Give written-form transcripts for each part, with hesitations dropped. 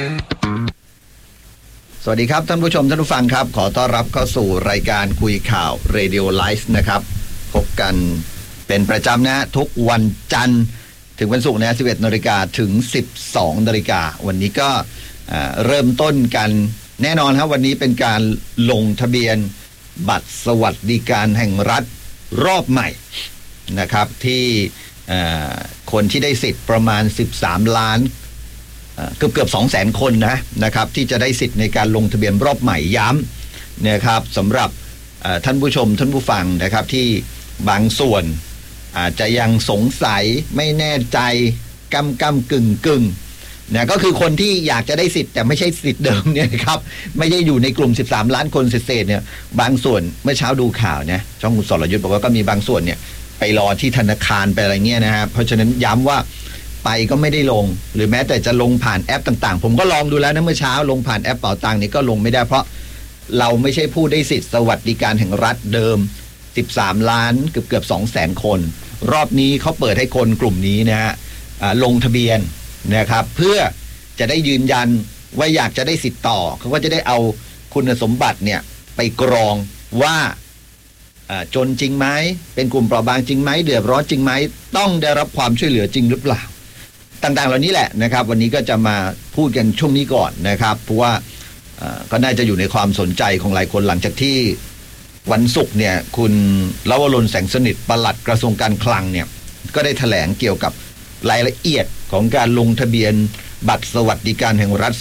สวัสดีครับท่านผู้ชมท่านผู้ฟังครับขอต้อนรับเข้าสู่รายการคุยข่าว Radio Live นะครับพบกันเป็นประจำนะทุกวันจันทร์ถึงวันศุกร์นะ 11 นาฬิกาถึง 12 นาฬิกาวันนี้ก็เริ่มต้นกันแน่นอนครับวันนี้เป็นการลงทะเบียนบัตรสวัสดิการแห่งรัฐรอบใหม่นะครับที่คนที่ได้สิทธิ์ประมาณ13ล้านเกือบ 200,000 คนนะครับที่จะได้สิทธิ์ในการลงทะเบียนรอบใหม่ย้ำนะครับสำหรับท่านผู้ชมท่านผู้ฟังนะครับที่บางส่วนอาจจะยังสงสัยไม่แน่ใจกำกึ่งนะก็คือคนที่อยากจะได้สิทธิ์แต่ไม่ใช่สิทธิ์เดิมเนี่ยครับไม่ได้อยู่ในกลุ่ม13ล้านคนเศษเนี่ยบางส่วนเมื่อเช้าดูข่าวเนี่ยช่องคุณสรยุทธบอกว่าก็มีบางส่วนเนี่ยไปรอที่ธนาคารไปอะไรเงี้ยนะครับเพราะฉะนั้นย้ำว่าไปก็ไม่ได้ลงหรือแม้แต่จะลงผ่านแอปต่างๆผมก็ลองดูแล้วนะเมื่อเช้าลงผ่านแอปเป๋าตังค์นี่ก็ลงไม่ได้เพราะเราไม่ใช่ผู้ได้สิทธิ์สวัสดิการแห่งรัฐเดิม13ล้านเกือบ 200,000 คนรอบนี้เขาเปิดให้คนกลุ่มนี้นะฮะลงทะเบียนนะครับเพื่อจะได้ยืนยันว่าอยากจะได้สิทธิ์ต่อเขาก็จะได้เอาคุณสมบัติเนี่ยไปกรองว่าจนจริงไหมเป็นกลุ่มเปราะบางจริงไหมเดือดร้อนจริงไหมต้องได้รับความช่วยเหลือจริงหรือเปล่าต่างๆเหล่านี้แหละนะครับวันนี้ก็จะมาพูดกันช่วงนี้ก่อนนะครับเพราะว่าก็น่าจะอยู่ในความสนใจของหลายคนหลังจากที่วันศุกร์เนี่ยคุณลวรนต์แสงสนิทปลัดกระทรวงการคลังเนี่ยก็ได้แถลงเกี่ยวกับรายละเอียดของการลงทะเบียนบัตรสวัสดิการแห่งรัฐ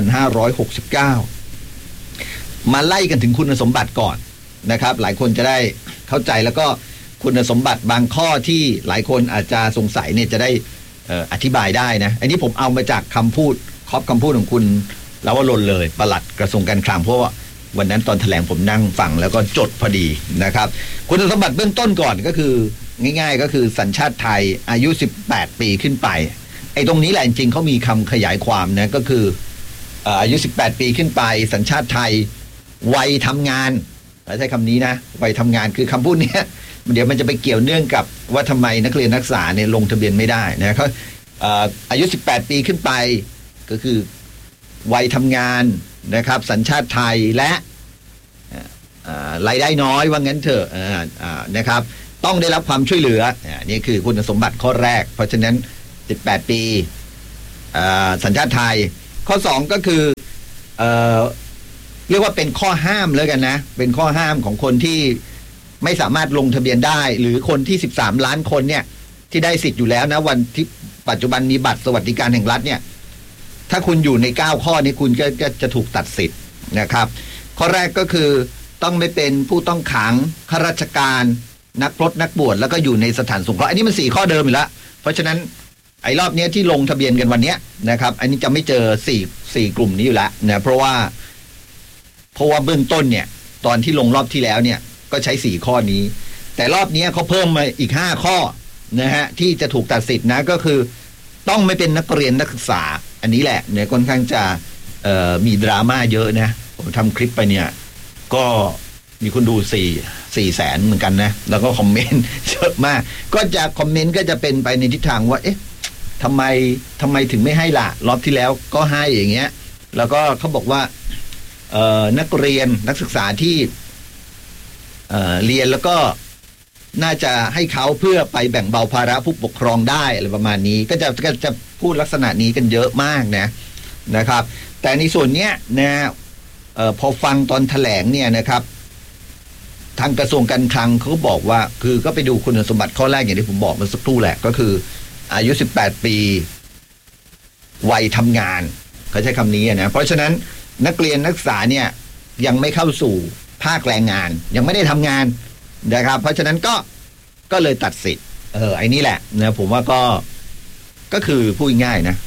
2569 มาไล่กันถึงคุณสมบัติก่อนนะครับหลายคนจะได้เข้าใจแล้วก็คุณสมบัติบางข้อที่หลายคนอาจจะสงสัยเนี่ยจะได้อธิบายได้นะอันนี้ผมเอามาจากคำพูดของคุณลวรนต์เลยปลัดกระทรวงการคลังเพราะว่าวันนั้นตอนแถลงผมนั่งฟังแล้วก็จดพอดีนะครับคุณสมบัติเบื้องต้นก่อนก็คือง่ายๆก็คือสัญชาติไทยอายุ18ปีขึ้นไปไอ้ตรงนี้แหละจริงๆเขามีคำขยายความนะก็คืออายุ18ปีขึ้นไปสัญชาติไทยวัยทำงานใช้คำนี้นะวัยทำงานคือคำพูดนี้เดี๋ยวมันจะไปเกี่ยวเนื่องกับว่าทำไมนักเรียนนักศึกษาเนี่ยลงทะเบียนไม่ได้นะเขาอายุ18ปีขึ้นไปก็คือวัยทำงานนะครับสัญชาติไทยและรายได้น้อยว่างั้นเถอะนะครับต้องได้รับความช่วยเหลือนี่คือคุณสมบัติข้อแรกเพราะฉะนั้น18ปีสัญชาติไทยข้อ2ก็คือเรียกว่าเป็นข้อห้ามแล้วกันนะเป็นข้อห้ามของคนที่ไม่สามารถลงทะเบียนได้หรือคนที่13ล้านคนเนี่ยที่ได้สิทธิ์อยู่แล้วนะวันที่ปัจจุบันมีบัตรสวัสดิการแห่งรัฐเนี่ยถ้าคุณอยู่ใน9ข้อนี้คุณก็จะถูกตัดสิทธิ์นะครับข้อแรกก็คือต้องไม่เป็นผู้ต้องขังข้าราชการนักพรตนักบวชแล้วก็อยู่ในสถานสงเคราะห์อันนี้มัน4ข้อเดิมอยู่แล้วเพราะฉะนั้นไอ้รอบนี้ที่ลงทะเบียนกันวันนี้นะครับอันนี้จะไม่เจอ4กลุ่มนี้อยู่แล้วนะเพราะว่าเบื้องต้นเนี่ยตอนที่ลงรอบที่แล้วเนี่ยก็ใช้4ข้อนี้แต่รอบนี้เขาเพิ่มมาอีก5ข้อนะฮะที่จะถูกตัดสิทธิ์นะก็คือต้องไม่เป็นนักเรียนนักศึกษาอันนี้แหละเนี่ยค่อนข้างจะมีดราม่าเยอะนะผมทำคลิปไปเนี่ยก็มีคนดู4แสนเหมือนกันนะแล้วก็คอมเมนต์เยอะมากก็จะคอมเมนต์ก็จะเป็นไปในทิศทางว่าเอ๊ะทำไมถึงไม่ให้ล่ะรอบที่แล้วก็ให้อย่างเงี้ยแล้วก็เขาบอกว่านักเรียนนักศึกษาที่เรียนแล้วก็น่าจะให้เขาเพื่อไปแบ่งเบาภาระผู้ปกครองได้อะไรประมาณนี้ก็จะพูดลักษณะนี้กันเยอะมากนะครับแต่ในส่วนเนี้ยนะพอฟังตอนแถลงเนี่ยนะครับทางกระทรวงการคลังเขาบอกว่าคือก็ไปดูคุณสมบัติข้อแรกอย่างที่ผมบอกเมื่อสักครู่แหละก็คืออายุ18ปีวัยทำงานเขาใช้คำนี้นะเพราะฉะนั้นนักเรียนนักศึกษาเนี่ยยังไม่เข้าสู่ภาคแรงงานยังไม่ได้ทำงานนะครับเพราะฉะนั้นก็เลยตัดสิทธิ์ไอ้นี่แหละนะผมว่าก็คือพูดง่ายนะ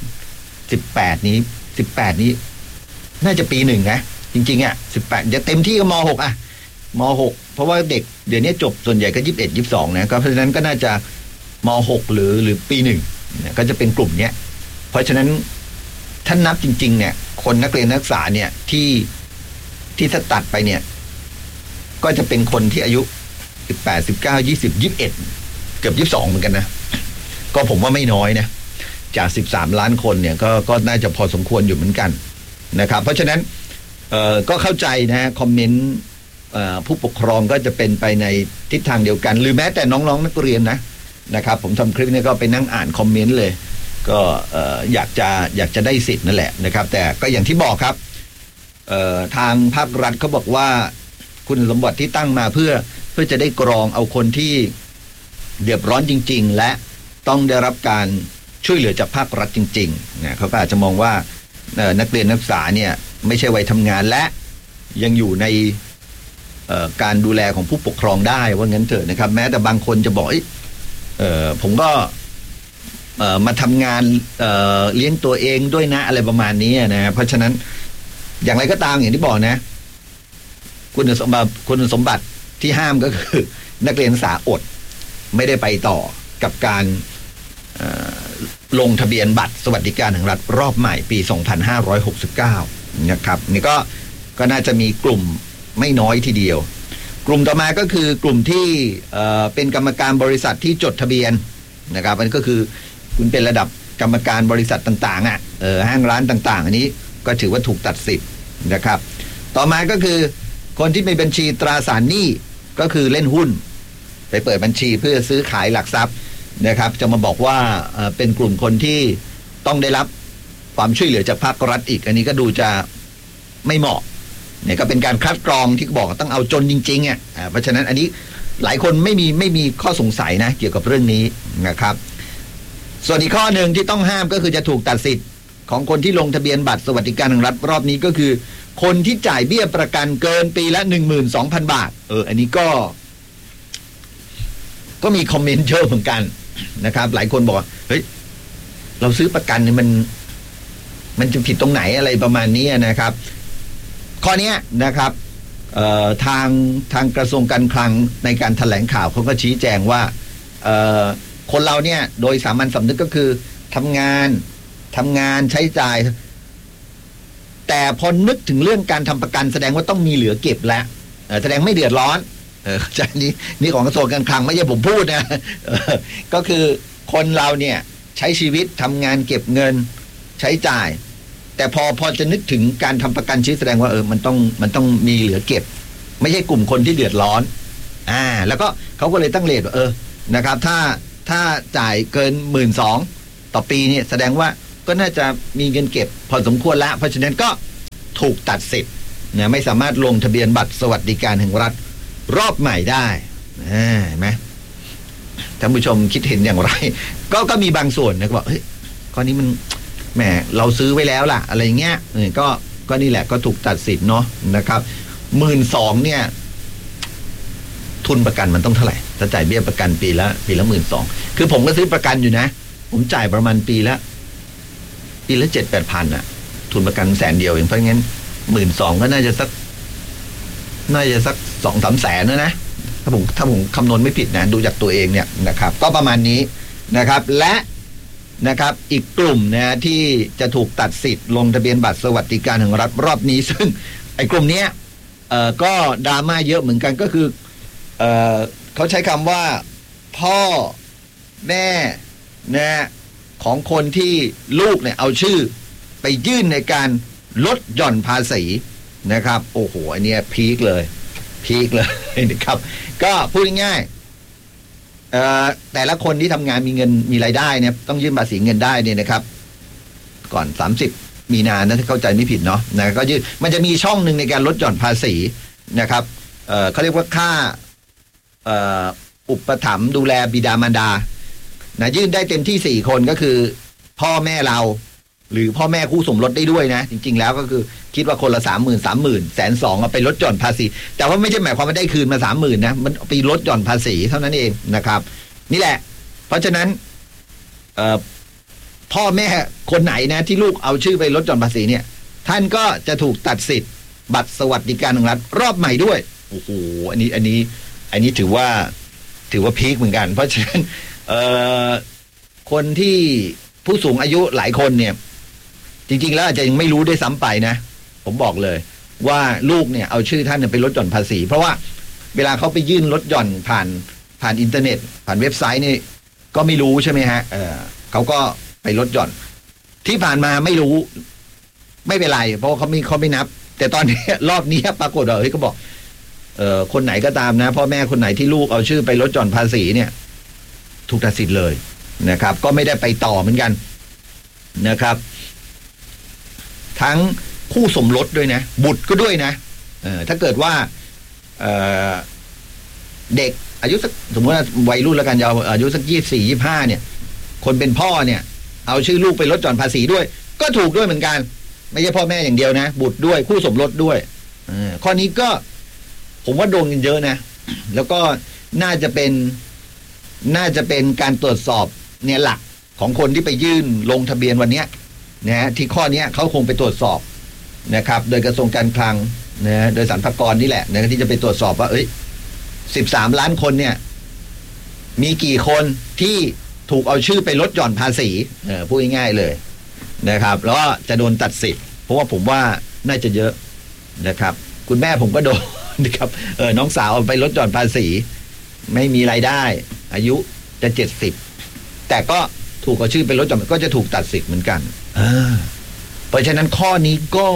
18นี้น่าจะปี1นะจริงๆ18จะเต็มที่ก็ม.6ม.6 เพราะว่าเด็กเดี๋ยวนี้จบส่วนใหญ่ก็21 22นะก็เพราะฉะนั้นก็น่าจะม.6 หรือปี1เนี่ยก็จะเป็นกลุ่มเนี้ยเพราะฉะนั้นท่านนับจริงๆเนี่ยคนนักเรียนนักศึกษาเนี่ยที่ถ้าตัดไปเนี่ยก็จะเป็นคนที่อายุ18 19 20 21เกือบ22เหมือนกันนะก็ผมว่าไม่น้อยนะจาก13ล้านคนเนี่ยก็น่าจะพอสมควรอยู่เหมือนกันนะครับเพราะฉะนั้นก็เข้าใจนะคอมเมนต์ผู้ปกครองก็จะเป็นไปในทิศทางเดียวกันหรือแม้แต่น้องๆนักเรียนนะครับผมทำคลิปนี้ก็ไปนั่งอ่านคอมเมนต์เลยก็อยากจะได้สิทธิ์นั่นแหละนะครับแต่ก็อย่างที่บอกครับทางภาครัฐเขาบอกว่าคุณสมบัติที่ตั้งมาเพื่อจะได้กรองเอาคนที่เดือดร้อนจริงๆและต้องได้รับการช่วยเหลือจากภาครัฐจริงๆนะเขาก็อาจจะมองว่านักเรียนนักศึกษาเนี่ยไม่ใช่วัยทำงานและยังอยู่ในการดูแลของผู้ปกครองได้ว่างั้นเถอะนะครับแม้แต่บางคนจะบอกผมก็มาทำงานเลี้ยงตัวเองด้วยนะอะไรประมาณนี้นะเพราะฉะนั้นอย่างไรก็ตามอย่างที่บอกนะคุณสมบัติที่ห้ามก็คือนักเรียนศึกษาอดไม่ได้ไปต่อกับการลงทะเบียนบัตรสวัสดิการแห่งรัฐรอบใหม่ปี 2569 นะครับนี่ก็น่าจะมีกลุ่มไม่น้อยทีเดียวกลุ่มต่อมาก็คือกลุ่มที่เป็นกรรมการบริษัทที่จดทะเบียนนะครับอันนี้ก็คือคุณเป็นระดับกรรมการบริษัทต่างๆห้างร้านต่างๆอันนี้ก็ถือว่าถูกตัดสิทธิ์นะครับต่อมาก็คือคนที่มีบัญชีตราสารหนี้ก็คือเล่นหุ้นไปเปิดบัญชีเพื่อซื้อขายหลักทรัพย์นะครับจะมาบอกว่าเป็นกลุ่มคนที่ต้องได้รับความช่วยเหลือจากภาครัฐอีกอันนี้ก็ดูจะไม่เหมาะเนี่ยก็เป็นการคัดกรองที่บอกต้องเอาจนจริงๆเพราะฉะนั้นอันนี้หลายคนไม่มีข้อสงสัยนะเกี่ยวกับเรื่องนี้นะครับส่วนอีกข้อหนึ่งที่ต้องห้ามก็คือจะถูกตัดสิทธิ์ของคนที่ลงทะเบียนบัตรสวัสดิการแห่งรัฐรอบนี้ก็คือคนที่จ่ายเบี้ยประกันเกินปีละ 12,000 บาทอันนี้ก็มีคอมเมนต์เยอะเหมือนกันนะครับหลายคนบอกเฮ้ยเราซื้อประกันเนี่ยมันจะผิดตรงไหนอะไรประมาณนี้นะครับข้อนี้นะครับทางกระทรวงการคลังในการแถลงข่าวเขาก็ชี้แจงว่าคนเราเนี่ยโดยสามัญสำนึกก็คือทำงานใช้จ่ายแต่พอนึกถึงเรื่องการทำประกันแสดงว่าต้องมีเหลือเก็บแล้วแสดงไม่เดือดร้อนใจนี่ของกระทรวงการคลังไม่ใช่ผมพูดนะก็คือคนเราเนี่ยใช้ชีวิตทำงานเก็บเงินใช้จ่ายแต่พอจะนึกถึงการทำประกันชีวิตแสดงว่ามันต้องมีเหลือเก็บไม่ใช่กลุ่มคนที่เดือดร้อนแล้วก็เขาก็เลยตั้งเรทว่านะครับถ้าจ่ายเกิน 12,000 ต่อปีเนี่ยแสดงว่าก็น่าจะมีเงินเก็บพอสมควรแล้วเพราะฉะนั้นก็ถูกตัดสิทธิ์นะไม่สามารถลงทะเบียนบัตรสวัสดิการแห่งรัฐรอบใหม่ได้เห็นไหมท่านผู้ชมคิดเห็นอย่างไรก็มีบางส่วนนะบอกเฮ้ยข้อนี้มันแหมเราซื้อไว้แล้วล่ะอะไรเงี้ยก็นี่แหละก็ถูกตัดสิทธิ์เนาะนะครับ 12,000 เนี่ยทุนประกันมันต้องเท่าไหร่ถ้าจ่ายเบี้ยประกันปีละ 12,000 คือผมก็ซื้อประกันอยู่นะผมจ่ายประมาณปีละ 7-8 พันทุนประกัน100,000 เดียวเองเพราะงั้น 12,000 ก็น่าจะสัก 2-3 แสนนะถ้าผมคำนวณไม่ผิดนะดูจากตัวเองเนี่ยนะครับก็ประมาณนี้นะครับและนะครับอีกกลุ่มนะที่จะถูกตัดสิทธิ์ลงทะเบียนบัตรสวัสดิการแห่งรัฐรอบนี้ซึ่งไอ้กลุ่มนี้ก็ดราม่าเยอะเหมือนกันก็คือเขาใช้คำว่าพ่อแม่นะของคนที่ลูกเนี่ยเอาชื่อไปยื่นในการลดหย่อนภาษีนะครับโอ้โหอันเนี้ยพีคเลยนะครับก็พูดง่ายๆแต่ละคนที่ทำงานมีเงินมีรายได้เนี่ยต้องยื่นภาษีเงินได้เนี่ยนะครับก่อน30 มีนานะถ้าเข้าใจไม่ผิดเนาะนะก็ยื่นมันจะมีช่องหนึ่งในการลดหย่อนภาษีนะครับเขาเรียกว่าค่าอุปถัมภ์ดูแลบิดามารดานะยื่นได้เต็มที่4 คนก็คือพ่อแม่เราหรือพ่อแม่คู่สมรสได้ด้วยนะจริงๆแล้วก็คือคิดว่าคนละ 30,000 120,000เอาไปลดหย่อนภาษีแต่ว่าไม่ใช่หมายความว่าได้คืนมา 30,000 นะมันไปลดหย่อนภาษีเท่านั้นเองนะครับนี่แหละเพราะฉะนั้นพ่อแม่คนไหนนะที่ลูกเอาชื่อไปลดหย่อนภาษีเนี่ยท่านก็จะถูกตัดสิทธิ์บัตรสวัสดิการแห่งรัฐรอบใหม่ด้วยโอ้โหอันนี้ถือว่าพีคเหมือนกันเพราะฉะนั้นคนที่ผู้สูงอายุหลายคนเนี่ยจริงๆแล้วอาจจะยังไม่รู้ได้ซ้ำไปนะผมบอกเลยว่าลูกเนี่ยเอาชื่อท่านไปลดหย่อนภาษีเพราะว่าเวลาเขาไปยื่นลดหย่อนผ่านอินเทอร์เน็ตผ่านเว็บไซต์นี่ก็ไม่รู้ใช่ไหมฮะเขาก็ไปลดหย่อนที่ผ่านมาไม่รู้ไม่เป็นไรเพราะเขาไม่นับแต่ตอนนี้รอบนี้ปรากฏว่าเฮ้ยก็บอกคนไหนก็ตามนะพ่อแม่คนไหนที่ลูกเอาชื่อไปลดหย่อนภาษีเนี่ยถูกตัดสิทธิ์เลยนะครับก็ไม่ได้ไปต่อเหมือนกันนะครับทั้งคู่สมรสด้วยนะบุตรก็ด้วยนะถ้าเกิดว่าเด็กอายุสักสมมติว่าวัยรุ่นแล้วกันยาวอายุสัก24-25เนี่ยคนเป็นพ่อเนี่ยเอาชื่อลูกไปลดหย่อนภาษีด้วยก็ถูกด้วยเหมือนกันไม่ใช่พ่อแม่อย่างเดียวนะบุตรด้วยคู่สมรสด้วยข้อนี้ก็ผมว่าโดนกันเยอะนะแล้วก็น่าจะเป็นการตรวจสอบเนี่ยหลักของคนที่ไปยื่นลงทะเบียนวันนี้นะที่ข้อนี้เขาคงไปตรวจสอบนะครับโดยกระทรวงการคลังนะโดยสรรพากรนี่แหละนะที่จะไปตรวจสอบว่า13 ล้านคนเนี่ยมีกี่คนที่ถูกเอาชื่อไปลดหย่อนภาษีพูดง่ายๆเลยนะครับแล้วจะโดนตัดสิทธิ์เพราะว่าผมว่าน่าจะเยอะนะครับคุณแม่ผมก็โดนนะครับน้องสาวเอาไปลดหย่อนภาษีไม่มีรายได้อายุจะ70แต่ก็ถูกเอาชื่อไปลดหย่อนก็จะถูกตัดสิทธิ์เหมือนกันเพราะฉะนั้นข้อนี้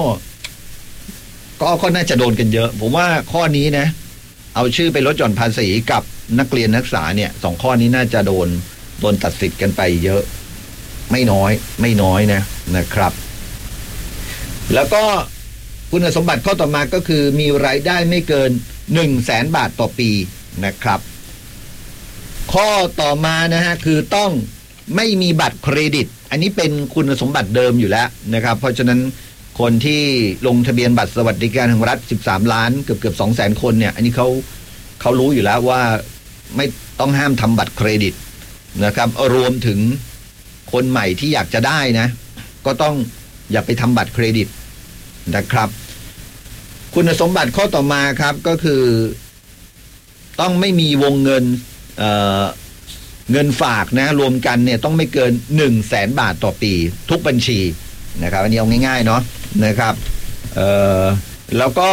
ก็น่าจะโดนกันเยอะผมว่าข้อนี้นะเอาชื่อไปลดหย่อนภาษีกับนักเรียนนักศึกษาเนี่ย2 ข้อนี้น่าจะโดนตัดสิทธิ์กันไปเยอะไม่น้อยนะครับแล้วก็คุณสมบัติข้อต่อมาก็คือมีรายได้ไม่เกิน 100,000 บาทต่อปีนะครับข้อต่อมานะฮะคือต้องไม่มีบัตรเครดิตอันนี้เป็นคุณสมบัติเดิมอยู่แล้วนะครับเพราะฉะนั้นคนที่ลงทะเบียนบัตรสวัสดิการแห่งรัฐ13 ล้านเกือบ 200,000 คนเนี่ยอันนี้เขารู้อยู่แล้วว่าไม่ต้องห้ามทำบัตรเครดิตนะครับรวมถึงคนใหม่ที่อยากจะได้นะก็ต้องอย่าไปทำบัตรเครดิตนะครับคุณสมบัติข้อต่อมาครับก็คือต้องไม่มีวงเงินฝากนะรวมกันเนี่ยต้องไม่เกิน 100,000 บาทต่อปีทุกบัญชีนะครับอันนี้เอาง่ายๆเนาะนะครับแล้วก็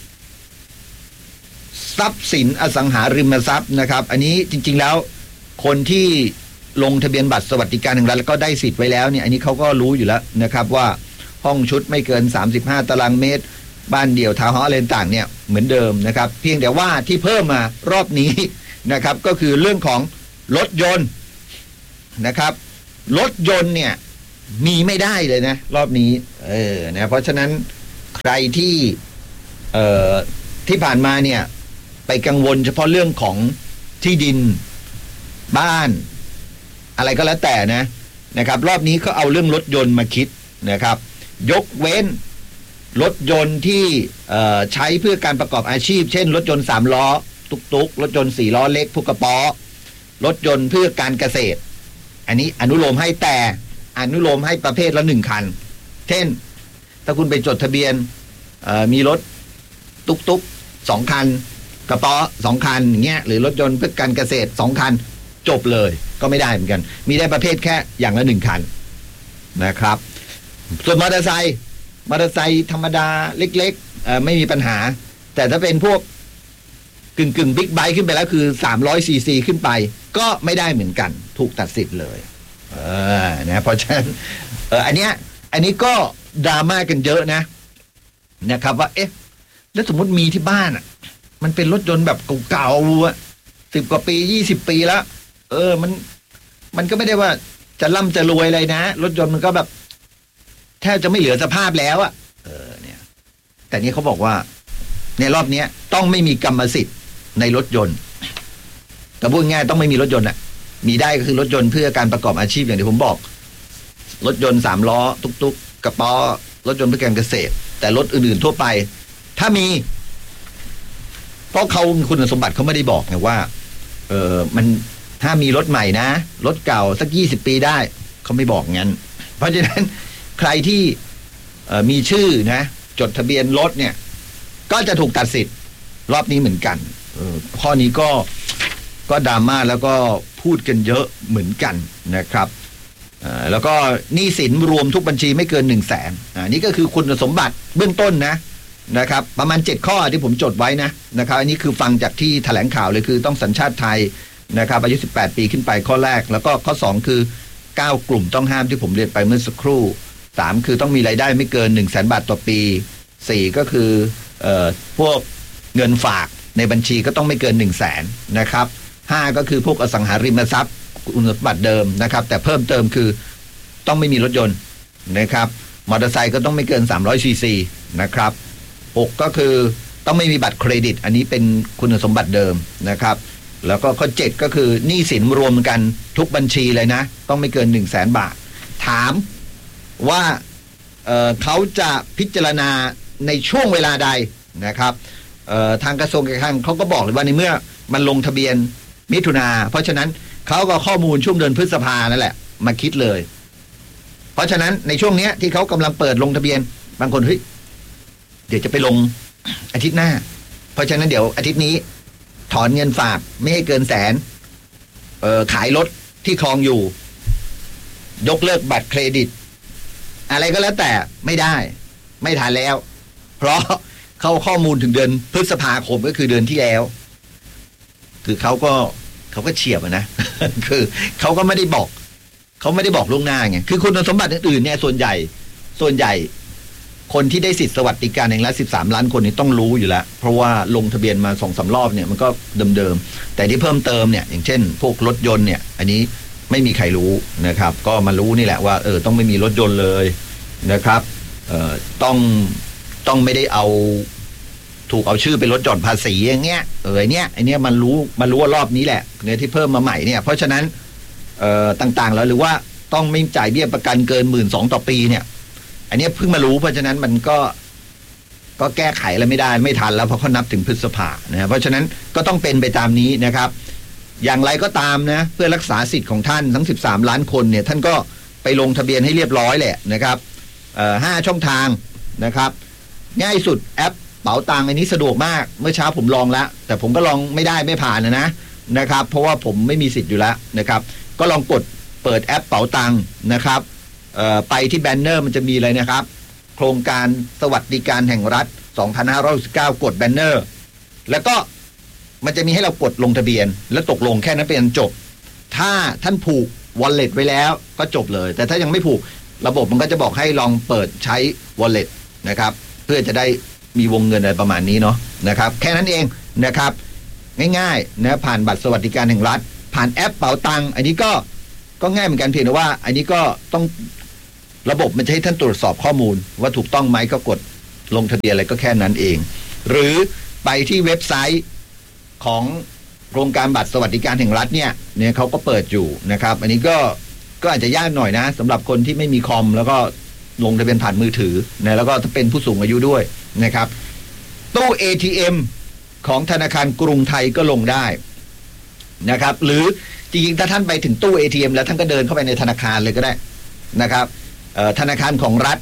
ทรัพย์สินอสังหาริมทรัพย์นะครับอันนี้จริงๆแล้วคนที่ลงทะเบียนบัตรสวัสดิการแห่งรัฐแล้วก็ได้สิทธิ์ไว้แล้วเนี่ยอันนี้เขาก็รู้อยู่แล้วนะครับว่าห้องชุดไม่เกิน35 ตารางเมตรบ้านเดี่ยวทาวน์เฮาส์อะไรต่างเนี่ยเหมือนเดิมนะครับเพียงแต่ว่าที่เพิ่มมารอบนี้นะครับก็คือเรื่องของรถยนต์นะครับรถยนต์เนี่ยมีไม่ได้เลยนะรอบนี้นะเพราะฉะนั้นใครที่ผ่านมาเนี่ยไปกังวลเฉพาะเรื่องของที่ดินบ้านอะไรก็แล้วแต่นะครับรอบนี้เขาเอาเรื่องรถยนต์มาคิดนะครับยกเว้นรถยนต์ที่ใช้เพื่อการประกอบอาชีพเช่นรถยนต์3 ล้อตุกรถยนต์4 ล้อเล็กพวกกระป๋อรถยนต์เพื่อการเกษตรอันนี้อนุโลมให้แต่อนุโลมให้ประเภทละ1 คันเช่นถ้าคุณไปจดทะเบียนมีรถตุก2 คันกระป๋อ2 คันอย่างเงี้ยหรือรถยนต์เพื่อการเกษตร2 คันจบเลยก็ไม่ได้เหมือนกันมีได้ประเภทแค่อย่างละ1 คันนะครับส่วนมอเตอร์ไซค์ธรรมดาเล็กๆไม่มีปัญหาแต่ถ้าเป็นพวกกึ่งบิ๊กไบค์ขึ้นไปแล้วคือ300 ซีซีขึ้นไปก็ไม่ได้เหมือนกันถูกตัดสิทธิ์เลยนะเพราะฉะนั้นอันนี้ก็ดราม่ากันเยอะนะครับว่าแล้วสมมติมีที่บ้านมันเป็นรถยนต์แบบเก่าๆ10 กว่าปี20 ปีแล้วมันก็ไม่ได้ว่าจะร่ำจะรวยอะไรนะรถยนต์มันก็แบบแทบจะไม่เหลือสภาพแล้วเนี่ยแต่นี่เขาบอกว่าในรอบนี้ต้องไม่มีกรรมสิทธิ์ในรถยนต์แต่พูดง่ายต้องไม่มีรถยนต์มีได้ก็คือรถยนต์เพื่อการประกอบอาชีพอย่างที่ผมบอกรถยนต์3 ล้อตุกกระป๋อรถยนต์เพื่อการเกษตรแต่รถอื่นๆทั่วไปถ้ามีเพราะเขาคุณสมบัติเขาไม่ได้บอกไงว่ามันถ้ามีรถใหม่นะรถเก่าสัก20 ปีได้เขาไม่บอกงั้นเพราะฉะนั้นใครที่มีชื่อนะจดทะเบียนรถเนี่ยก็จะถูกตัดสิทธิ์รอบนี้เหมือนกันข้อนี้ก็ดราม่าแล้วก็พูดกันเยอะเหมือนกันนะครับแล้วก็หนี้สินรวมทุกบัญชีไม่เกิน 100,000นี่ก็คือคุณสมบัติเบื้องต้นนะครับประมาณ7 ข้อที่ผมจดไว้นะครับอันนี้คือฟังจากที่แถลงข่าวเลยคือต้องสัญชาติไทยนะครับอายุ18 ปีขึ้นไปข้อแรกแล้วก็ข้อ2คือ9 กลุ่มต้องห้ามที่ผมเรียนไปเมื่อสักครู่ 3คือต้องมีรายได้ไม่เกิน 100,000 บาทต่อปี4ก็คือพวกเงินฝากในบัญชีก็ต้องไม่เกิน 100,000 นะครับ5ก็คือพวกอสังหาริมทรัพย์คุณสมบัติเดิมนะครับแต่เพิ่มเติมคือต้องไม่มีรถยนต์นะครับมอเตอร์ไซค์ก็ต้องไม่เกิน300 ซีซีนะครับ6ก็คือต้องไม่มีบัตรเครดิตอันนี้เป็นคุณสมบัติเดิมนะครับแล้วก็ข้อ7ก็คือหนี้สินรวมกันทุกบัญชีเลยนะต้องไม่เกิน 100,000 บาทถามว่าเขาจะพิจารณาในช่วงเวลาใดนะครับทางกระทรวงการคลังเขาก็บอกเลยว่าในเมื่อมันลงทะเบียนมิถุนาเพราะฉะนั้นเขาก็ข้อมูลช่วงเดือนพฤษภานั่นแหละมาคิดเลยเพราะฉะนั้นในช่วงนี้ที่เขากำลังเปิดลงทะเบียนบางคนเฮ้ยเดี๋ยวจะไปลงอาทิตย์หน้าเพราะฉะนั้นเดี๋ยวอาทิตย์นี้ถอนเงินฝากไม่ให้เกิน100,000ขายรถที่คลองอยู่ยกเลิกบัตรเครดิตอะไรก็แล้วแต่ไม่ได้ไม่ทันแล้วเพราะเข้าข้อมูลถึงเดือนพฤษภาคมก็คือเดือนที่แล้วคือเขาก็เฉียบนะคือเขาก็ไม่ได้บอกล่วงหน้าไงคือคุณสมบัติอื่นๆเนี่ยส่วนใหญ่คนที่ได้สิทธิสวัสดิการแห่งรัฐ13 ล้านคนนี้ต้องรู้อยู่แล้วเพราะว่าลงทะเบียนมา 2-3 รอบเนี่ยมันก็เดิมๆแต่ที่เพิ่มเติมเนี่ยอย่างเช่นพวกรถยนต์เนี่ยอันนี้ไม่มีใครรู้นะครับก็มารู้นี่แหละว่าต้องไม่มีรถยนต์เลยนะครับต้องไม่ได้ถูกเอาชื่อไปลดหย่อนภาษีอย่างเงี้ยไอเนี้ยมันรู้ว่ารอบนี้แหละเนี่ยที่เพิ่มมาใหม่เนี่ยเพราะฉะนั้นต่างๆแล้วหรือว่าต้องไม่จ่ายเบี้ยประกันเกิน 12,000 ต่อปีเนี่ยอันนี้เพิ่งมารู้เพราะฉะนั้นมันก็แก้ไขอะไรไม่ได้ไม่ทันแล้วเพราะเขานับถึงพฤษภานะเพราะฉะนั้นก็ต้องเป็นไปตามนี้นะครับอย่างไรก็ตามนะเพื่อรักษาสิทธิ์ของท่านทั้ง13 ล้านคนเนี่ยท่านก็ไปลงทะเบียนให้เรียบร้อยแหละนะครับ5 ช่องทางนะครับง่ายสุดแอปเป๋าตังค์อันนี้สะดวกมากเมื่อเช้าผมลองแล้วแต่ผมก็ลองไม่ผ่านนะครับเพราะว่าผมไม่มีสิทธิ์อยู่แล้วนะครับก็ลองกดเปิดแอปเป๋าตังค์นะครับไปที่แบนเนอร์มันจะมีอะไรนะครับโครงการสวัสดิการแห่งรัฐ2569กดแบนเนอร์แล้วก็มันจะมีให้เรากดลงทะเบียนแล้วตกลงแค่นั้นเป็นจบถ้าท่านผูก wallet ไว้แล้วก็จบเลยแต่ถ้ายังไม่ผูกระบบมันก็จะบอกให้ลองเปิดใช้ wallet นะครับเพื่อจะได้มีวงเงินอะไรประมาณนี้เนาะนะครับแค่นั้นเองนะครับง่ายๆนะผ่านบัตรสวัสดิการแห่งรัฐผ่านแอปเป๋าตังค์อันนี้ก็ง่ายเหมือนกันเพียงแต่ว่าอันนี้ก็ต้องระบบมันจะให้ท่านตรวจสอบข้อมูลว่าถูกต้องไหมก็กดลงทะเบียนอะไรก็แค่นั้นเองหรือไปที่เว็บไซต์ของโครงการบัตรสวัสดิการแห่งรัฐเนี่ยเขาก็เปิดอยู่นะครับอันนี้ก็อาจจะยากหน่อยนะสำหรับคนที่ไม่มีคอมแล้วก็ลงทะเบียนผ่านมือถือนะแล้วก็ถ้าเป็นผู้สูงอายุด้วยนะครับตู้ ATM ของธนาคารกรุงไทยก็ลงได้นะครับหรือจริงๆถ้าท่านไปถึงตู้ ATM แล้วท่านก็เดินเข้าไปในธนาคารเลยก็ได้นะครับธนาคารของรัฐ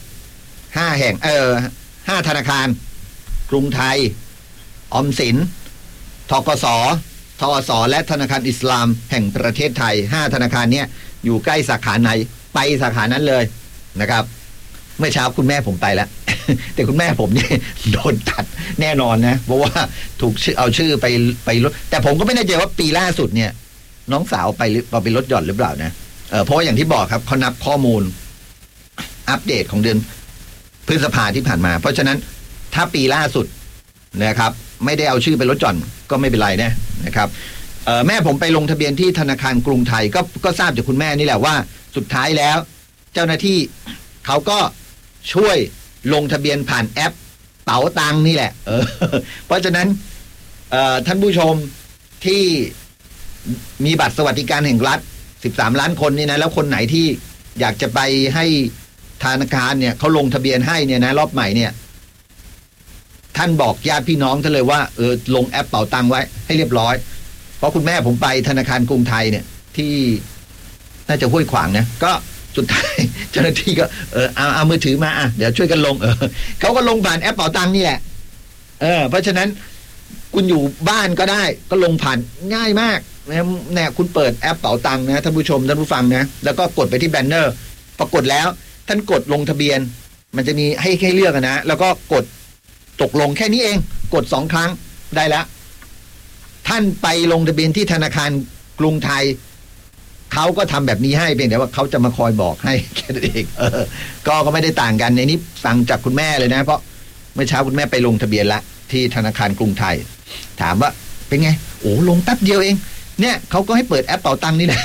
5 แห่ง5 ธนาคารกรุงไทยออมสินธกส.ทอส.และธนาคารอิสลามแห่งประเทศไทย5 ธนาคารเนี้ยอยู่ใกล้สาขาไหนไปสาขานั้นเลยนะครับเมื่อเช้าคุณแม่ผมไปแล้ว แต่คุณแม่ผมเนี่ยโดนตัดแน่นอนนะเพราะว่าถูกเอาชื่อไปลดแต่ผมก็ไม่แน่ใจว่าปีล่าสุดเนี่ยน้องสาวไปลดหย่อนหรือเปล่านะเพราะอย่างที่บอกครับเขานับข้อมูลอัปเดตของเดือนพฤษภาที่ผ่านมาเพราะฉะนั้นถ้าปีล่าสุดนะครับไม่ได้เอาชื่อไปลดหย่อนก็ไม่เป็นไรนะครับแม่ผมไปลงทะเบียนที่ธนาคารกรุงไทยก็ทราบจากคุณแม่นี่แหละว่าสุดท้ายแล้วเจ้าหน้าที่เขาก็ช่วยลงทะเบียนผ่านแอปเป๋าตังค์นี่แหละเพราะฉะนั้นท่านผู้ชมที่มีบัตรสวัสดิการแห่งรัฐ13 ล้านคนนี่นะแล้วคนไหนที่อยากจะไปให้ธนาคารเนี่ยเขาลงทะเบียนให้เนี่ยนะรอบใหม่เนี่ยท่านบอกญาติพี่น้องท่านเลยว่าลงแอปเป๋าตังค์ไว้ให้เรียบร้อยเพราะคุณแม่ผมไปธนาคารกรุงไทยเนี่ยที่น่าจะห้วยขวางนะก็สุดท้ายเจ้าหน้าที่ก็เอามือถือมาเดี๋ยวช่วยกันลงเขาก็ลงผ่านแอปเป๋าตังค์นี่แหละเพราะฉะนั้นคุณอยู่บ้านก็ได้ก็ลงผ่านง่ายมากนะเนี่ยคุณเปิดแอปเป๋าตังค์นะท่านผู้ชมท่านผู้ฟังนะแล้วก็กดไปที่แบนเนอร์พอกดแล้วท่านกดลงทะเบียนมันจะมีให้เลือกนะแล้วก็กดตกลงแค่นี้เองกด2 ครั้งได้แล้วท่านไปลงทะเบียนที่ธนาคารกรุงไทยเขาก็ทำแบบนี้ให้เพียงแต่ว่าเขาจะมาคอยบอกให้แค่นั้นเองก็ไม่ได้ต่างกันในนี้ฟังจากคุณแม่เลยนะเพราะเมื่อเช้าคุณแม่ไปลงทะเบียนละที่ธนาคารกรุงไทยถามว่าเป็นไงโอ้ลงแป๊บเดียวเองเนี่ยเขาก็ให้เปิดแอปเป๋าตังค์นี่แหละ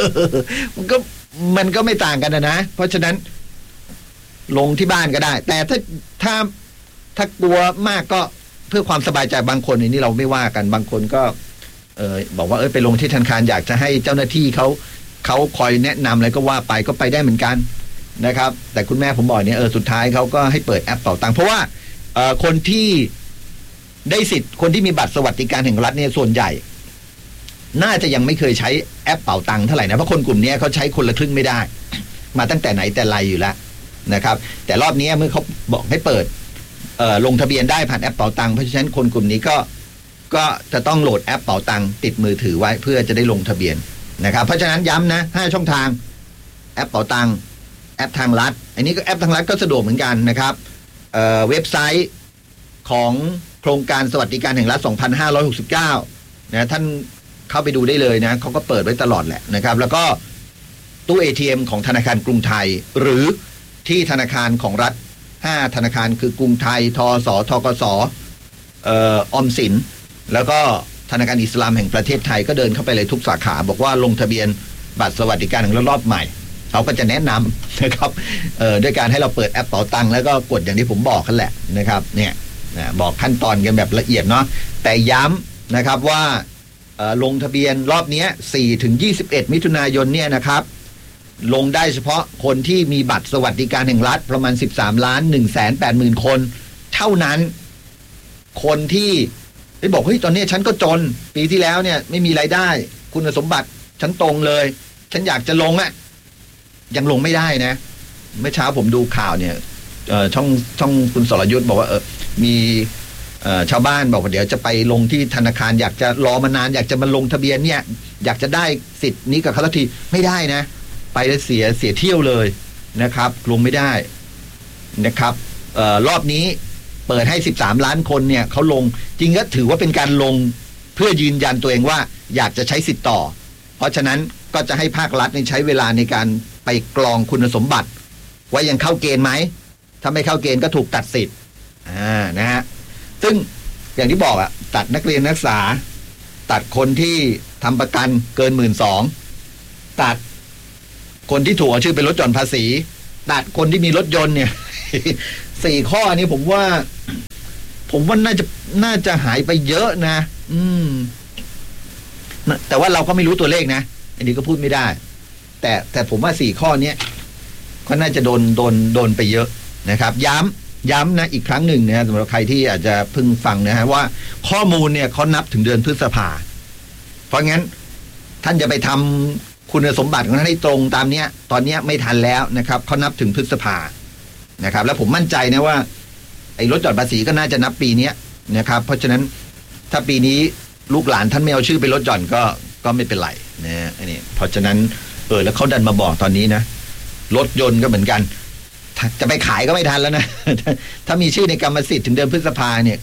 มันก็ไม่ต่างกันนะเพราะฉะนั้นลงที่บ้านก็ได้แต่ถ้ากลัวมากก็เพื่อความสบายใจบางคนในนี้เราไม่ว่ากันบางคนก็บอกว่าไปลงที่ธนาคารอยากจะให้เจ้าหน้าที่เขาคอยแนะนำอะไรก็ว่าไปก็ไปได้เหมือนกันนะครับแต่คุณแม่ผมบอกเนี่ยสุดท้ายเขาก็ให้เปิดแอปเป๋าตังค์เพราะว่าคนที่ได้สิทธิ์คนที่มีบัตรสวัสดิการแห่งรัฐเนี่ยส่วนใหญ่น่าจะยังไม่เคยใช้แอปเป๋าตังค์เท่าไหร่นะเพราะคนกลุ่มนี้เขาใช้คนละครึ่งไม่ได้มาตั้งแต่ไหนแต่ไรอยู่แล้วนะครับแต่รอบนี้เมื่อเขาบอกให้เปิดลงทะเบียนได้ผ่านแอปเป๋าตังค์เพราะฉะนั้นคนกลุ่มนี้ก็จะต้องโหลดแอปเป๋าตังค์ติดมือถือไว้เพื่อจะได้ลงทะเบียนนะครับเพราะฉะนั้นย้ำนะ5ช่องทางแอปเป๋าตังค์แอปทางรัฐอันนี้ก็แอปทางรัฐก็สะดวกเหมือนกันนะครับเว็บไซต์ของโครงการสวัสดิการแห่งรัฐ2569นะท่านเข้าไปดูได้เลยนะเขาก็เปิดไว้ตลอดแหละนะครับแล้วก็ตู้ ATM ของธนาคารกรุงไทยหรือที่ธนาคารของรัฐ5ธนาคารคือกรุงไทยทสธกสออมสินแล้วก็ธนาคารอิสลามแห่งประเทศไทยก็เดินเข้าไปเลยทุกสาขาบอกว่าลงทะเบียนบัตรสวัสดิการแห่งรัฐรอบใหม่เขาก็จะแนะนำนะครับด้วยการให้เราเปิดแอปเป๋าตังค์แล้วก็กดอย่างที่ผมบอกกันแหละนะครับเนี่ยบอกขั้นตอนกันแบบละเอียดเนาะแต่ย้ำนะครับว่าลงทะเบียนรอบนี้4-21 มิถุนายนเนี่ยนะครับลงได้เฉพาะคนที่มีบัตรสวัสดิการแห่งรัฐประมาณ13,180,000 คนเท่านั้นคนที่ได้บอกเฮ้ยตอนนี้ฉันก็จนปีที่แล้วเนี่ยไม่มีรายได้คุณสมบัติฉันตรงเลยฉันอยากจะลงยังลงไม่ได้นะเมื่อเช้าผมดูข่าวเนี่ยช่องคุณสรยุทธบอกว่ามีชาวบ้านบอกว่าเดี๋ยวจะไปลงที่ธนาคารอยากจะรอมานานอยากจะมาลงทะเบียนเนี่ยอยากจะได้สิทธิ์นี้กับเขาทันทีไม่ได้นะไปแล้วเสียเที่ยวเลยนะครับลงไม่ได้นะครับรอบนี้เปิดให้13ล้านคนเนี่ยเขาลงจริงก็ถือว่าเป็นการลงเพื่อยืนยันตัวเองว่าอยากจะใช้สิทธิ์ต่อเพราะฉะนั้นก็จะให้ภาครัฐใช้เวลาในการไปกรองคุณสมบัติว่ายังเข้าเกณฑ์ไหมถ้าไม่เข้าเกณฑ์ก็ถูกตัดสิทธิ์นะฮะซึ่งอย่างที่บอกตัดนักเรียนนักศึกษาตัดคนที่ทำประกันเกิน 12,000 ตัดคนที่ถูกเอาชื่อเป็นลดหย่อนภาษีตัดคนที่มีรถยนต์เนี่ย 4 ข้อนี้ผมว่าน่าจะหายไปเยอะนะแต่ว่าเราก็ไม่รู้ตัวเลขนะอันนี้ก็พูดไม่ได้แต่ผมว่า4 ข้อนี้ก็น่าจะโดนไปเยอะนะครับย้ำนะอีกครั้งหนึ่งนะสำหรับใครที่อาจจะเพิ่งฟังนะฮะว่าข้อมูลเนี่ยเขานับถึงเดือนพฤษภาเพราะงั้นท่านจะไปทำคุณสมบัติของท่านให้ตรงตามเนี้ยตอนเนี้ยไม่ทันแล้วนะครับเขานับถึงพฤษภานะครับแล้วผมมั่นใจนะว่าไอ้ลดหย่อนภาษีก็น่าจะนับปีนี้นะครับเพราะฉะนั้นถ้าปีนี้ลูกหลานท่านไม่เอาชื่อไปลดหย่อนก็ไม่เป็นไรนะอันนี้เพราะฉะนั้นแล้วเขาดันมาบอกตอนนี้นะรถยนต์ก็เหมือนกันจะไปขายก็ไม่ทันแล้วนะ ถ้ามีชื่อในกรรมสิทธิ์ถึงเดือนพฤษภาเนี่ย